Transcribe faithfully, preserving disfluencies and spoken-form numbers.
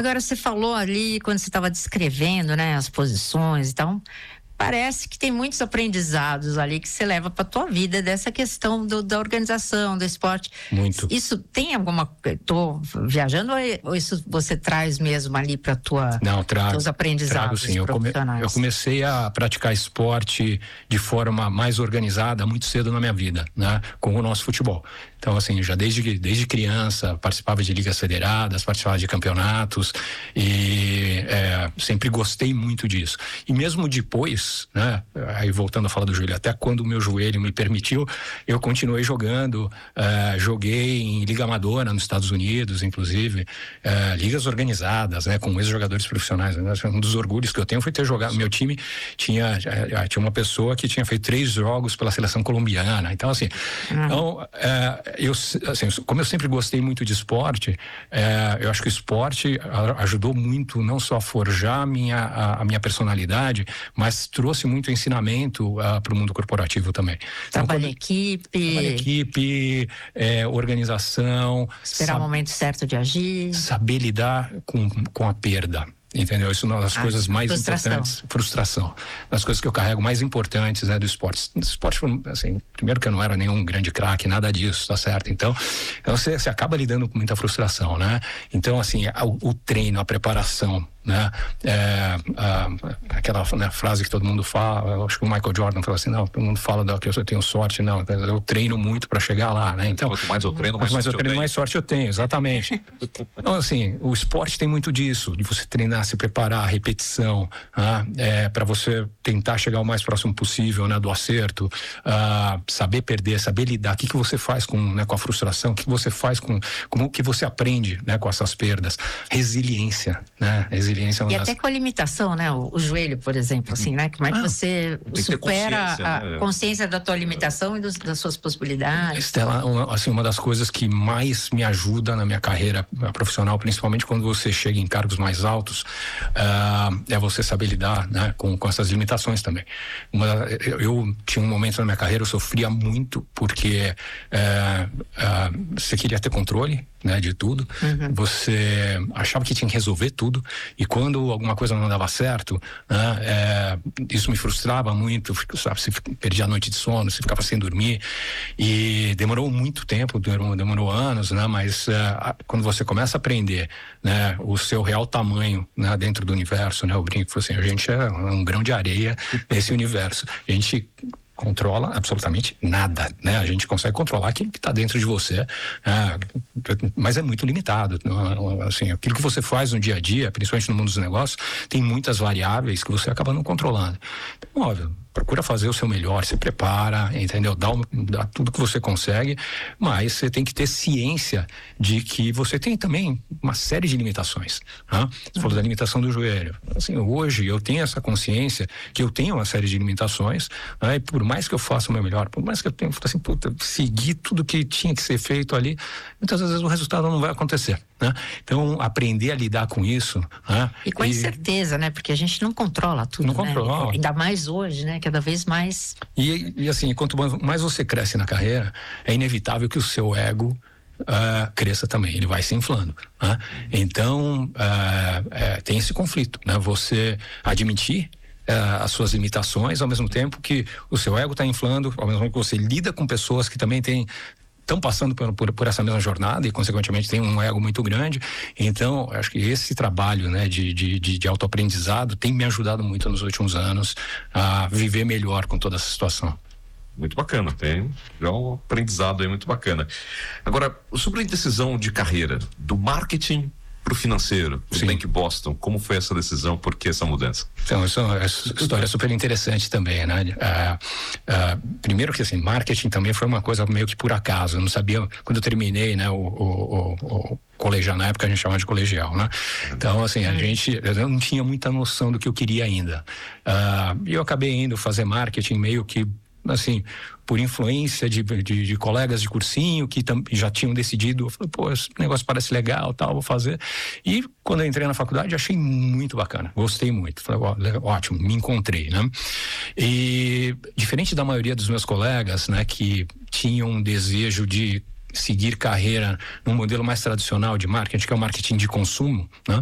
Agora, você falou ali, quando você estava descrevendo, né, as posições e tal, parece que tem muitos aprendizados ali que você leva para tua vida dessa questão do, da organização, do esporte. Muito. Isso tem alguma... Tô viajando ou isso você traz mesmo ali para tua... Não, trago. Os aprendizados trago, sim. Eu, come, eu comecei a praticar esporte de forma mais organizada muito cedo na minha vida, né? Com o nosso futebol. Então, assim, já desde, desde criança participava de ligas federadas, participava de campeonatos e é, sempre gostei muito disso. E mesmo depois, né? Aí voltando a falar do joelho, até quando o meu joelho me permitiu, eu continuei jogando, é, joguei em liga amadora nos Estados Unidos, inclusive, é, ligas organizadas, né? Com ex-jogadores profissionais. Né? Um dos orgulhos que eu tenho foi ter jogado, meu time tinha, tinha uma pessoa que tinha feito três jogos pela seleção colombiana. Então, assim, uhum. então, é, eu, assim, como eu sempre gostei muito de esporte, é, eu acho que o esporte ajudou muito não só a forjar a minha, a, a minha personalidade, mas trouxe muito ensinamento uh, para o mundo corporativo também. Trabalho então, em equipe. Trabalho em equipe, é, organização. Esperar o momento certo de agir. Saber lidar com, com a perda. Entendeu? Isso é uma das ah, coisas mais frustração. importantes. Frustração. Das coisas que eu carrego mais importantes, né, do esporte. Do esporte, assim, primeiro que eu não era nenhum grande craque, nada disso, tá certo? Então, você, você acaba lidando com muita frustração, né? Então, assim, o, o treino, a preparação, né? É, a, aquela, né, frase que todo mundo fala, eu acho que o Michael Jordan falou assim, não, todo mundo fala da, que eu tenho sorte, não, eu treino muito para chegar lá, né? Então, quanto mais eu treino, mais, mais sorte eu treino, eu mais sorte eu tenho, exatamente. Então, assim, o esporte tem muito disso, de você treinar, se preparar, repetição, ah, é, para você tentar chegar o mais próximo possível, né, do acerto, ah, saber perder, saber lidar, o que que você faz com, né, com a frustração, o que você faz com, como que você aprende, né, com essas perdas, resiliência, né, resiliência é uma e das... até com a limitação, né, o, o joelho, por exemplo, assim, né, como é que ah, você supera a né? consciência da tua limitação e dos, das suas possibilidades. Estela, uma, assim, uma das coisas que mais me ajuda na minha carreira profissional, principalmente quando você chega em cargos mais altos, Uh, é você saber lidar, né, com, com essas limitações também. Uma, eu, eu tinha um momento na minha carreira, eu sofria muito porque uh, uh, você queria ter controle, né, de tudo, uhum. Você achava que tinha que resolver tudo e quando alguma coisa não dava certo, né, é, isso me frustrava muito, sabe, você perdia a noite de sono, você ficava sem dormir e demorou muito tempo, demorou, demorou anos, né, mas uh, quando você começa a aprender, né, o seu real tamanho, né, dentro do universo, né, eu brinco assim, a gente é um grão de areia nesse universo, a gente controla absolutamente nada, né? A gente consegue controlar aquilo que está dentro de você, ah, mas é muito limitado, assim, aquilo que você faz no dia a dia, principalmente no mundo dos negócios, tem muitas variáveis que você acaba não controlando. Então, óbvio, procura fazer o seu melhor, se prepara, entendeu? Dá, um, dá tudo que você consegue, mas você tem que ter ciência de que você tem também uma série de limitações. Né? Você falou da limitação do joelho. Assim, hoje eu tenho essa consciência que eu tenho uma série de limitações, né? E por mais que eu faça o meu melhor, por mais que eu tenha, assim, puta, seguir tudo que tinha que ser feito ali, muitas vezes o resultado não vai acontecer. Né? Então, aprender a lidar com isso. Né? E com a incerteza, né? Porque a gente não controla tudo, não né? Controla. Ainda mais hoje, né? Cada vez mais. E, e assim, quanto mais você cresce na carreira, é inevitável que o seu ego Uh, cresça também, ele vai se inflando, né? Então uh, uh, tem esse conflito, né? Você admitir uh, as suas limitações ao mesmo tempo que o seu ego está inflando, ao mesmo tempo que você lida com pessoas que também têm estão passando por, por, por essa mesma jornada e consequentemente tem um ego muito grande. Então acho que esse trabalho, né, de, de, de, de autoaprendizado tem me ajudado muito nos últimos anos a viver melhor com toda essa situação. Muito bacana, tem já um aprendizado aí muito bacana. Agora, sobre a decisão de carreira, do marketing para o financeiro, do Bank Boston, como foi essa decisão, por que essa mudança? Então, essa história é super interessante também, né? Ah, ah, primeiro que assim, marketing também foi uma coisa meio que por acaso, eu não sabia, quando eu terminei, né, o, o, o, o colegial, na época a gente chamava de colegial, né? Então, assim, a gente, eu não tinha muita noção do que eu queria ainda. Ah, e eu acabei indo fazer marketing meio que assim, por influência de, de, de colegas de cursinho que tam, já tinham decidido, eu falei, pô, esse negócio parece legal, tal, vou fazer. E quando eu entrei na faculdade, achei muito bacana, gostei muito, falei, ó, ótimo, me encontrei, né? E diferente da maioria dos meus colegas, né, que tinham um desejo de seguir carreira num modelo mais tradicional de marketing, que é o marketing de consumo, né?